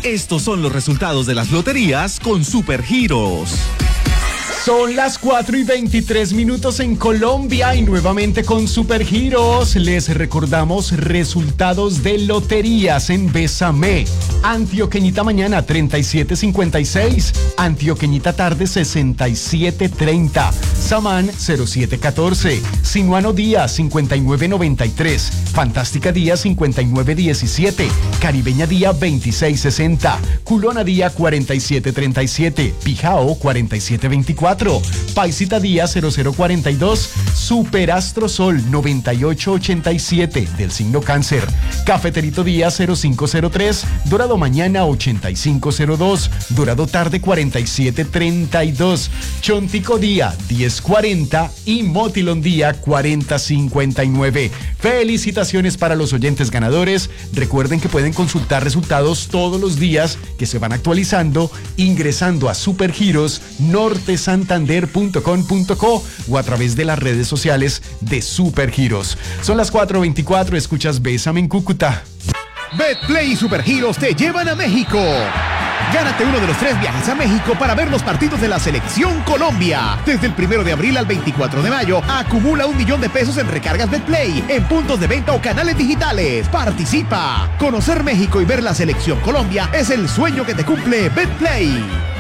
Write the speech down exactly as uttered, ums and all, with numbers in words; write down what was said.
Estos son los resultados de las loterías con Supergiros. Son las cuatro y veintitrés minutos en Colombia y nuevamente con Supergiros les recordamos resultados de loterías en Bésame. Antioqueñita mañana treinta y siete cincuenta y seis, Antioqueñita tarde sesenta y siete treinta, Samán cero siete catorce, Sinuano Día cincuenta y nueve noventa y tres, Fantástica Día cincuenta y nueve diecisiete, Caribeña Día veintiséis sesenta, Culona Día cuarenta y siete treinta y siete, Pijao cuarenta y siete veinticuatro, Paisita Día cero cero cuarenta y dos, Superastro Sol noventa y ocho ochenta y siete del signo Cáncer, Cafeterito Día cero cinco cero tres, Dorado Mañana ochenta y cinco cero dos, Dorado Tarde cuarenta y siete treinta y dos, Chontico Día diez cuarenta y Motilón Día cuarenta cincuenta y nueve. Felicitaciones para los oyentes ganadores. Recuerden que pueden consultar resultados todos los días que se van actualizando ingresando a supergiros norte santander punto com punto co o a través de las redes sociales de Supergiros. Son las cuatro veinticuatro, escuchas Bésame en Cúcuta. Betplay y Supergiros te llevan a México. Gánate uno de los tres viajes a México para ver los partidos de la Selección Colombia. Desde el primero de abril al veinticuatro de mayo, acumula un millón de pesos en recargas Betplay, en puntos de venta o canales digitales. ¡Participa! Conocer México y ver la Selección Colombia es el sueño que te cumple Betplay.